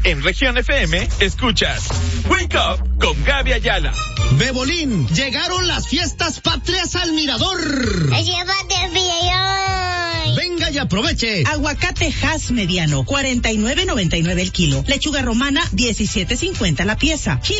En Región FM, escuchas Wake Up con Gaby Ayala. Bebolín, llegaron las fiestas patrias al Mirador. Venga y aproveche. Aguacate Hass mediano, $49.99 el kilo. Lechuga romana, $17.50 la pieza.